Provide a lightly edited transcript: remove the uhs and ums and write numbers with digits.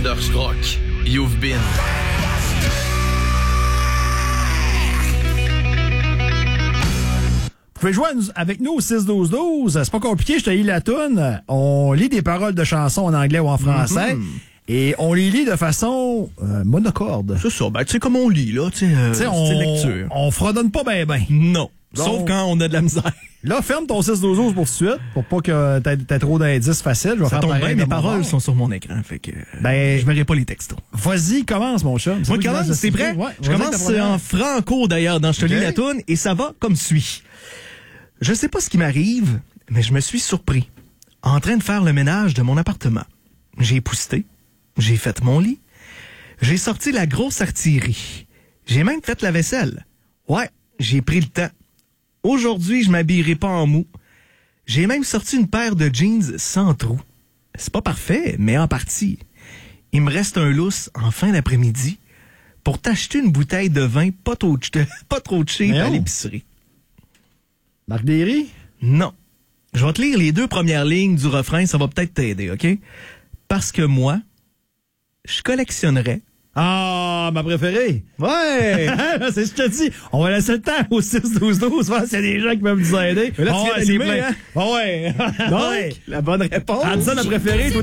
Thunderstruck. You've been. Vous pouvez jouer avec nous au 6-12-12. C'est pas compliqué, je te lis la toune. On lit des paroles de chansons en anglais ou en français. Et on les lit de façon monocorde. C'est ça, ben tu sais comme on lit, là, tu sais, lecture. On fredonne pas ben. Non. Donc, sauf quand on a de la misère. Là, ferme ton 6-12-12 pour tout de suite, pour pas que t'aies trop d'indices faciles. Je vais Ça faire tombe pareil bien, de mes mon paroles bord. sont sur mon écran, fait que Ben, je verrai pas les textos. Vas-y, commence, mon chat. Moi, commence, c'est vrai? Ouais, je commence en franco, d'ailleurs, dans Je te lis la toune, et ça va comme suit. Je sais pas ce qui m'arrive, mais je me suis surpris. En train de faire le ménage de mon appartement. J'ai épousseté. J'ai fait mon lit. J'ai sorti la grosse artillerie. J'ai même fait la vaisselle. Ouais, j'ai pris le temps. Aujourd'hui, je m'habillerai pas en mou. J'ai même sorti une paire de jeans sans trous. C'est pas parfait, mais en partie. Il me reste un lousse en fin d'après-midi pour t'acheter une bouteille de vin pas trop cheap à l'épicerie. Marc Derry? Non. Je vais te lire les 2 premières lignes du refrain, ça va peut-être t'aider, OK? Parce que moi, je collectionnerais. Ah, ma préférée. Ouais! C'est ce que je te dis. On va laisser le temps au 6-12-12, voir s'il y a des gens qui peuvent nous aider. Mais là, tu viens d'animer, plein. hein? Ah ouais. Donc, la bonne réponse. Ah, dis ça, notre préférée.